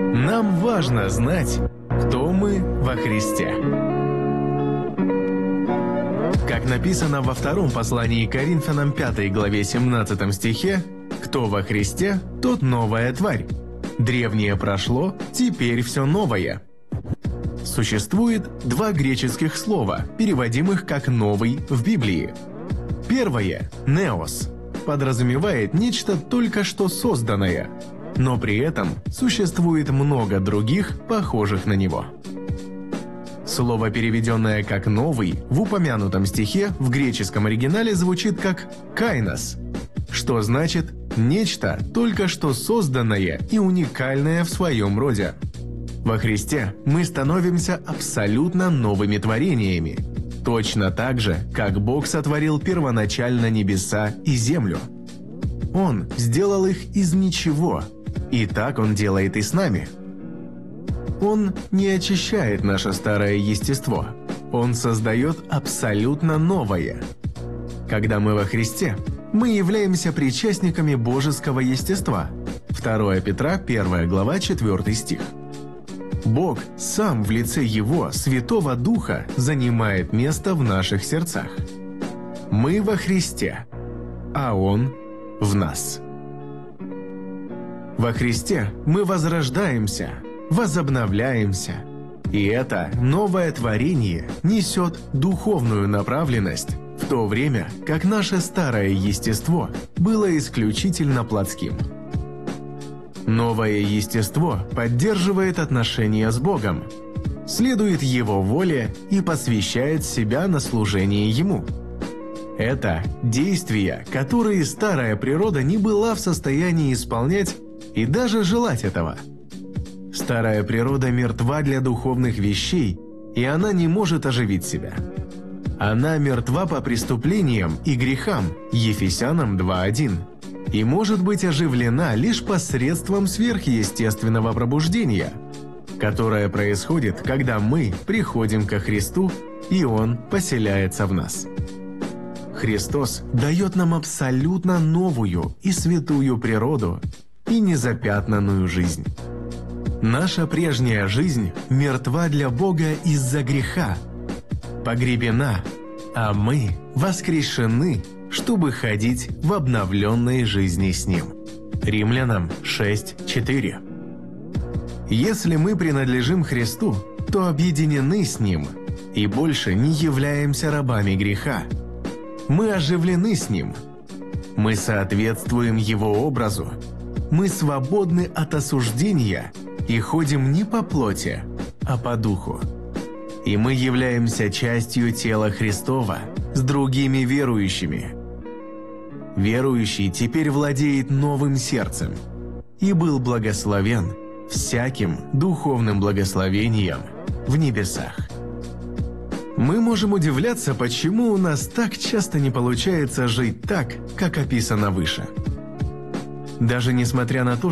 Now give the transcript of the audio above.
Нам важно знать, кто мы во Христе. Как написано во втором послании к Коринфянам 5 главе 17 стихе, «Кто во Христе, тот новая тварь. Древнее прошло, теперь все новое». Существует два греческих слова, переводимых как «новый» в Библии. Первое «неос» подразумевает нечто только что созданное, но при этом существует много других, похожих на него. Слово, переведенное как «новый», в упомянутом стихе в греческом оригинале звучит как «кайнос», что значит «нечто, только что созданное и уникальное в своем роде». Во Христе мы становимся абсолютно новыми творениями, точно так же, как Бог сотворил первоначально небеса и землю. Он сделал их из ничего, и так Он делает и с нами. Он не очищает наше старое естество, Он создает абсолютно новое. Когда мы во Христе, мы являемся причастниками божеского естества. 2 Петра, 1 глава, 4 стих. Бог сам в лице Его, Святого Духа, занимает место в наших сердцах. Мы во Христе, а Он в нас. Во Христе мы возрождаемся, возобновляемся, и это новое творение несет духовную направленность, в то время как наше старое естество было исключительно плотским. Новое естество поддерживает отношения с Богом, следует Его воле и посвящает себя на служение Ему. Это действия, которые старая природа не была в состоянии исполнять и даже желать этого. Старая природа мертва для духовных вещей, и она не может оживить себя. Она мертва по преступлениям и грехам, Ефесянам 2:1, и может быть оживлена лишь посредством сверхъестественного пробуждения, которое происходит, когда мы приходим ко Христу, и Он поселяется в нас. Христос дает нам абсолютно новую и святую природу и незапятнанную жизнь. Наша прежняя жизнь мертва для Бога из-за греха, погребена, а мы воскрешены, чтобы ходить в обновленной жизни с Ним. Римлянам 6:4. Если мы принадлежим Христу, то объединены с Ним и больше не являемся рабами греха. Мы оживлены с Ним. Мы соответствуем Его образу. Мы свободны от осуждения и ходим не по плоти, а по духу. И мы являемся частью тела Христова с другими верующими. Верующий теперь владеет новым сердцем и был благословен всяким духовным благословением в небесах. Мы можем удивляться, почему у нас так часто не получается жить так, как описано выше. Даже несмотря на то,